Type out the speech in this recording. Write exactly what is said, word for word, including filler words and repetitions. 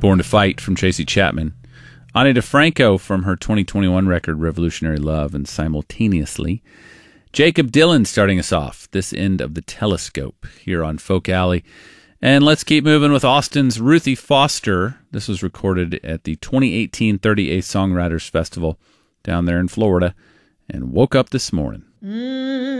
Born to Fight from Tracy Chapman. Ani DeFranco from her twenty twenty-one record, Revolutionary Love, and simultaneously, Jacob Dylan starting us off, This End of the Telescope, here on Folk Alley. And let's keep moving with Austin's Ruthie Foster. This was recorded at the twenty eighteen thirty-eighth Songwriters Festival down there in Florida, and Woke Up This Morning. Mm.